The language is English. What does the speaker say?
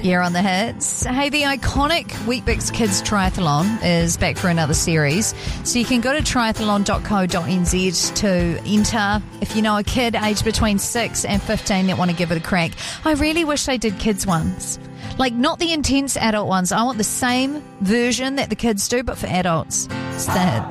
Here on the hits. Hey, the iconic Weet-Bix Kids Triathlon is back for another series. So you can go to triathlon.co.nz to enter if you know a kid aged between 6 and 15 that want to give it a crack. I really wish they did kids ones. Like, not the intense adult ones. I want the same version that the kids do, but for adults. It's the hits.